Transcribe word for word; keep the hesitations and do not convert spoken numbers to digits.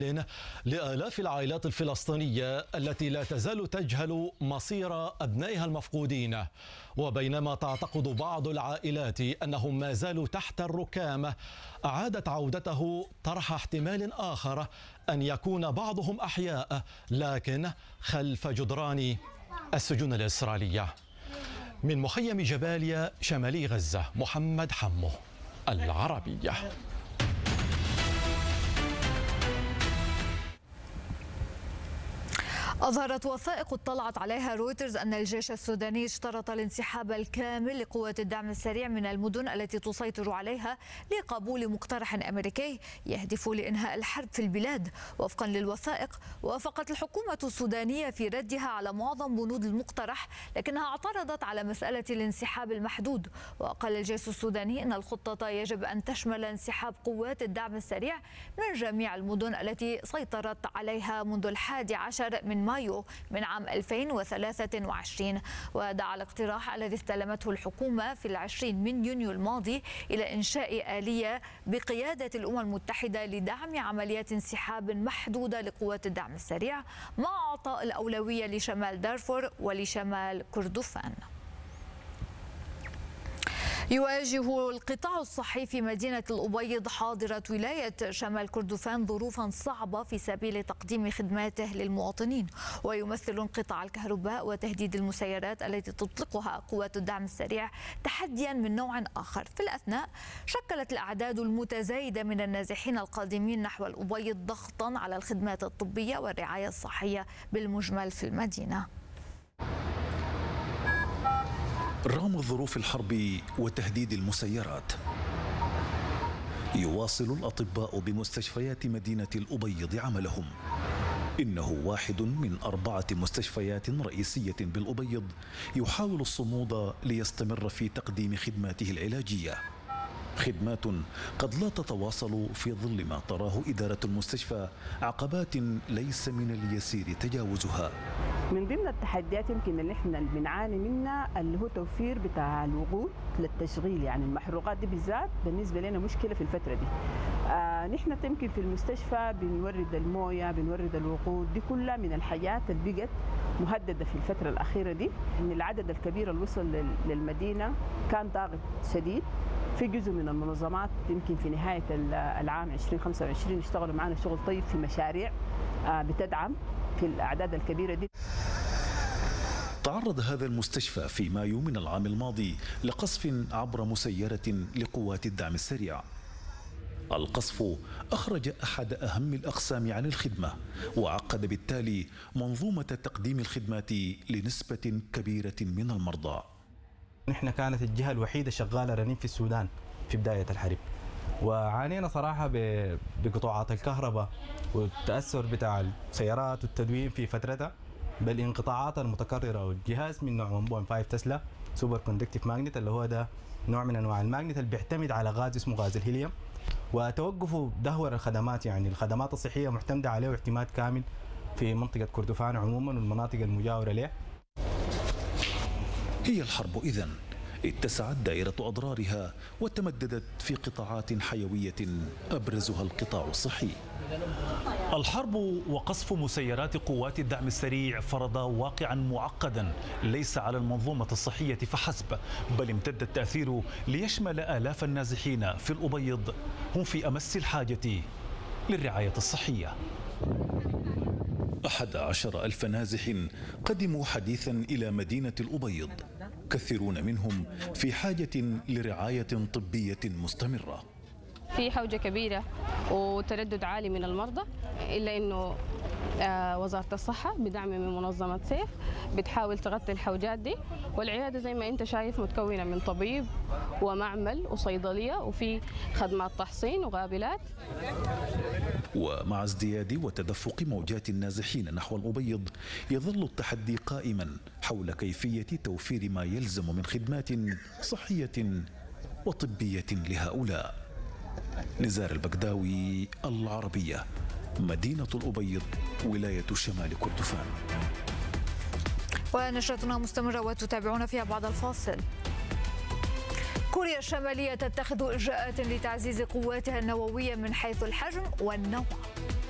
لآلاف العائلات الفلسطينية التي لا تزال تجهل مصير أبنائها المفقودين. وبينما تعتقد بعض العائلات أنهم ما زالوا تحت الركام، أعادت عودته طرح احتمال آخر أن يكون بعضهم أحياء لكن خلف جدران السجون الإسرائيلية. من مخيم جباليا شمالي غزة، محمد حمو، العربية. أظهرت وثائق اطلعت عليها رويترز أن الجيش السوداني اشترط الانسحاب الكامل لقوات الدعم السريع من المدن التي تسيطر عليها لقبول مقترح أمريكي يهدف لإنهاء الحرب في البلاد. وفقا للوثائق، وافقت الحكومة السودانية في ردها على معظم بنود المقترح، لكنها اعترضت على مسألة الانسحاب المحدود. وقال الجيش السوداني أن الخطة يجب أن تشمل انسحاب قوات الدعم السريع من جميع المدن التي سيطرت عليها منذ الحادي عشر من مايو من عام ألفين وثلاثة وعشرين. ودعا الاقتراح الذي استلمته الحكومة في العشرين من يونيو الماضي إلى إنشاء آلية بقيادة الأمم المتحدة لدعم عمليات انسحاب محدودة لقوات الدعم السريع، مع إعطاء الأولوية لشمال دارفور ولشمال كردفان. يواجه القطاع الصحي في مدينة الأبيض حاضرة ولاية شمال كردفان ظروفا صعبة في سبيل تقديم خدماته للمواطنين. ويمثل انقطاع الكهرباء وتهديد المسيرات التي تطلقها قوات الدعم السريع تحديا من نوع آخر. في الأثناء شكلت الأعداد المتزايدة من النازحين القادمين نحو الأبيض ضغطا على الخدمات الطبية والرعاية الصحية بالمجمل في المدينة. رغم ظروف الحرب وتهديد المسيرات، يواصل الأطباء بمستشفيات مدينة الأبيض عملهم. إنه واحد من أربعة مستشفيات رئيسية بالأبيض يحاول الصمود ليستمر في تقديم خدماته العلاجية، خدمات قد لا تتواصل في ظل ما تراه إدارة المستشفى عقبات ليس من اليسير تجاوزها. من ضمن التحديات يمكن اللي احنا بنعاني منها اللي هو توفير بتاع الوقود للتشغيل، يعني المحروقات دي بالذات بالنسبه لنا مشكله في الفتره دي. آه نحن يمكن في المستشفى بنورد المويه، بنورد الوقود، دي كلها من الحاجات اللي بقت مهدده في الفتره الاخيره دي. ان العدد الكبير اللي وصل للمدينه كان ضاغط شديد. في جزء من المنظمات يمكن في نهايه العام ألفين وخمسة وعشرين اشتغلوا معنا شغل طيب في مشاريع آه بتدعم في الأعداد الكبيرة دي. تعرض هذا المستشفى في مايو من العام الماضي لقصف عبر مسيرة لقوات الدعم السريع. القصف أخرج أحد أهم الأقسام عن الخدمة، وعقد بالتالي منظومة تقديم الخدمات لنسبة كبيرة من المرضى. نحن كانت الجهة الوحيدة شغالة رنين في السودان في بداية الحرب، وعانينا صراحة بقطوعات الكهرباء والتأثر بتاع السيارات والتدوين في فترتها، بالانقطاعات المتكررة. والجهاز من نوع واحد فاصلة خمسة تسلا سوبر كوندكتيف ماجنت، اللي هو ده نوع من أنواع الماجنت اللي بيعتمد على غاز اسمه غاز الهيليوم، وتوقفوا دهور الخدمات، يعني الخدمات الصحية معتمدة عليه اعتماد كامل في منطقة كردفان عموما والمناطق المجاورة له. هي الحرب إذن اتسعت دائرة أضرارها وتمددت في قطاعات حيوية أبرزها القطاع الصحي. الحرب وقصف مسيرات قوات الدعم السريع فرض واقعا معقدا ليس على المنظومة الصحية فحسب، بل امتد التأثير ليشمل آلاف النازحين في الأبيض هم في أمس الحاجة للرعاية الصحية. أحد عشر ألف نازح قدموا حديثا إلى مدينة الأبيض، كثيرون منهم في حاجة لرعاية طبية مستمرة. في حوجة كبيرة وتردد عالي من المرضى، إلا أنه وزارة الصحة بدعم من منظمة سيف بتحاول تغطي الحوجات دي. والعيادة زي ما أنت شايف متكونة من طبيب ومعمل وصيدلية وفي خدمات تحصين وغابلات. ومع ازدياد وتدفق موجات النازحين نحو الأبيض، يظل التحدي قائما حول كيفية توفير ما يلزم من خدمات صحية وطبية لهؤلاء. نزار البغداوي، العربية، مدينة الأبيض، ولاية شمال كردفان. ونشرتنا مستمرة وتتابعون فيها بعد الفاصل. كوريا الشمالية تتخذ إجراءات لتعزيز قواتها النووية من حيث الحجم والنوع.